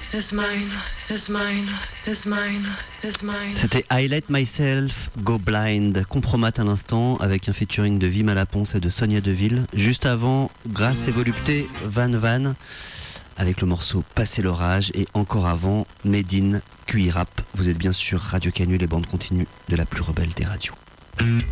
C'était I Let Myself Go Blind, Compromat à l'instant, avec un featuring de Vima Laponce et de Sonia Deville. Juste avant, Grâce et Volupté, Van Van, avec le morceau Passer l'orage. Et encore avant, Medine, QI Rap. Vous êtes bien sur Radio Canu, les bandes continues de la plus rebelle des radios.